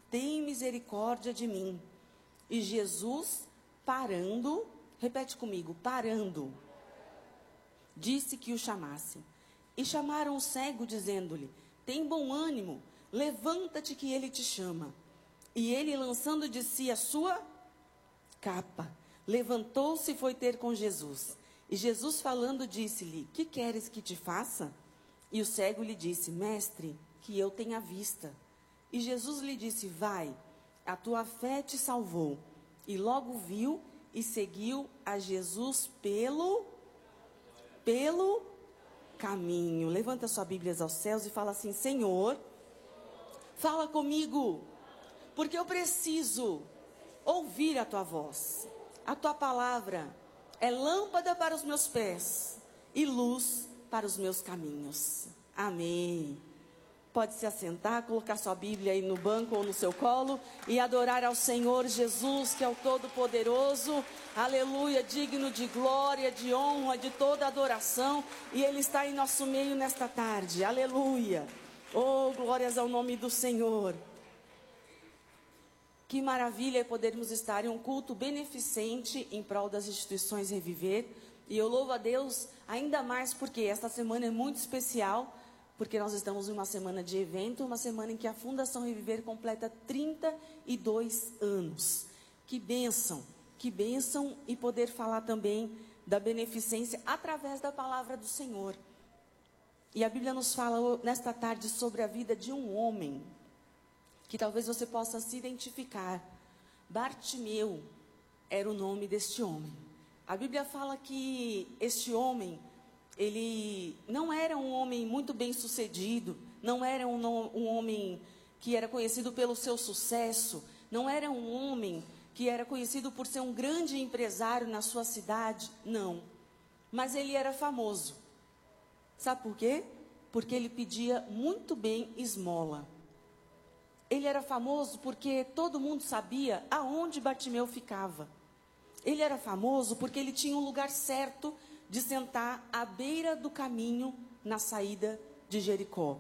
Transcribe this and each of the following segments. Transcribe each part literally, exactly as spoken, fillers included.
tem misericórdia de mim. E Jesus, parando, repete comigo, parando, disse que o chamasse. E chamaram o cego, dizendo-lhe, tem bom ânimo, levanta-te que ele te chama. E ele, lançando de si a sua capa, levantou-se e foi ter com Jesus. E Jesus, falando, disse-lhe, que queres que te faça? E o cego lhe disse, mestre, que eu tenha vista. E Jesus lhe disse, vai, a tua fé te salvou. E logo viu e seguiu a Jesus pelo, pelo caminho. Levanta sua Bíblia aos céus e fala assim, Senhor, fala comigo, porque eu preciso ouvir a tua voz. A tua palavra é lâmpada para os meus pés e luz para os meus caminhos. Amém. Pode se assentar, colocar sua Bíblia aí no banco ou no seu colo e adorar ao Senhor Jesus, que é o Todo-Poderoso. Aleluia, digno de glória, de honra, de toda adoração. E Ele está em nosso meio nesta tarde. Aleluia. Oh, glórias ao nome do Senhor. Que maravilha é podermos estar em um culto beneficente em prol das instituições Reviver. E eu louvo a Deus ainda mais porque esta semana é muito especial, porque nós estamos em uma semana de evento, uma semana em que a Fundação Reviver completa trinta e dois anos. Que bênção, que bênção e poder falar também da beneficência através da palavra do Senhor. E a Bíblia nos fala nesta tarde sobre a vida de um homem, que talvez você possa se identificar. Bartimeu era o nome deste homem. A Bíblia fala que este homem, ele não era um homem muito bem sucedido, não era um, um homem que era conhecido pelo seu sucesso, não era um homem que era conhecido por ser um grande empresário na sua cidade, não. Mas ele era famoso. Sabe por quê? Porque ele pedia muito bem esmola. Ele era famoso porque todo mundo sabia aonde Bartimeu ficava. Ele era famoso porque ele tinha um lugar certo de sentar à beira do caminho na saída de Jericó.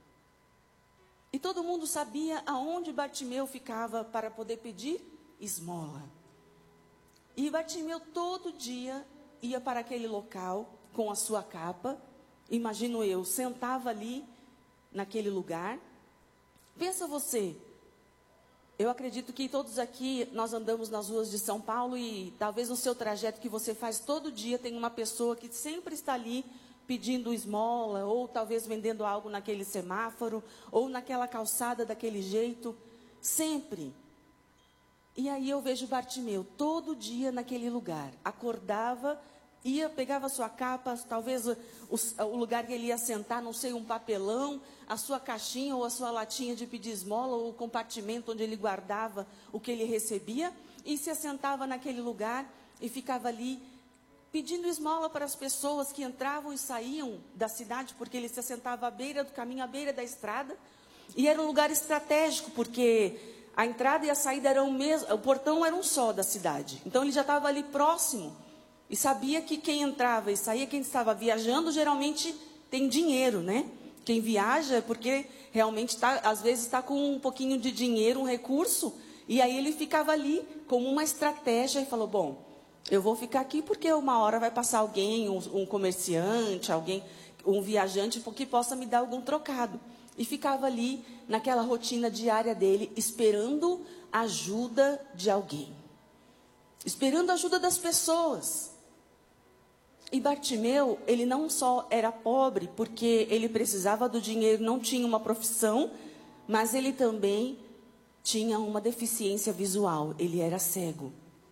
E todo mundo sabia aonde Bartimeu ficava para poder pedir esmola. E Bartimeu todo dia ia para aquele local com a sua capa, imagino eu, sentava ali naquele lugar. Pensa você, eu acredito que todos aqui, nós andamos nas ruas de São Paulo e talvez no seu trajeto que você faz todo dia tem uma pessoa que sempre está ali pedindo esmola, ou talvez vendendo algo naquele semáforo, ou naquela calçada daquele jeito, sempre. E aí eu vejo Bartimeu todo dia naquele lugar, acordava, ia, pegava a sua capa, talvez o, o, o lugar que ele ia sentar, não sei, um papelão, a sua caixinha ou a sua latinha de pedir esmola, ou o compartimento onde ele guardava o que ele recebia, e se assentava naquele lugar e ficava ali pedindo esmola para as pessoas que entravam e saíam da cidade, porque ele se assentava à beira do caminho, à beira da estrada, e era um lugar estratégico, porque a entrada e a saída eram o mesmo, o portão era um só da cidade, então ele já estava ali próximo, e sabia que quem entrava e saía, quem estava viajando, geralmente tem dinheiro, né? Quem viaja é porque realmente, tá, às vezes, está com um pouquinho de dinheiro, um recurso. E aí ele ficava ali como uma estratégia e falou, bom, eu vou ficar aqui porque uma hora vai passar alguém, um, um comerciante, alguém, um viajante, que possa me dar algum trocado. E ficava ali naquela rotina diária dele, esperando a ajuda de alguém. Esperando a ajuda das pessoas. E Bartimeu, ele não só era pobre, porque ele precisava do dinheiro, não tinha uma profissão, mas ele também tinha uma deficiência visual, ele era cego.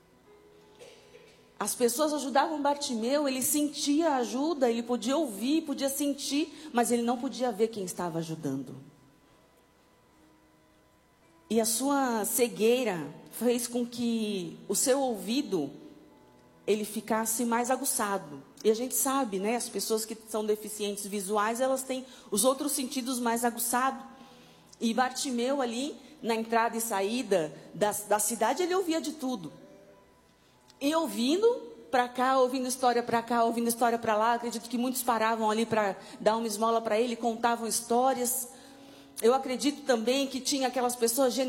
As pessoas ajudavam Bartimeu, ele sentia a ajuda, ele podia ouvir, podia sentir, mas ele não podia ver quem estava ajudando. E a sua cegueira fez com que o seu ouvido, ele ficasse mais aguçado. E a gente sabe, né, as pessoas que são deficientes visuais, elas têm os outros sentidos mais aguçados. E Bartimeu ali, na entrada e saída da, da cidade, ele ouvia de tudo. E ouvindo para cá, ouvindo história para cá, ouvindo história para lá, acredito que muitos paravam ali para dar uma esmola para ele, contavam histórias. Eu acredito também que tinha aquelas pessoas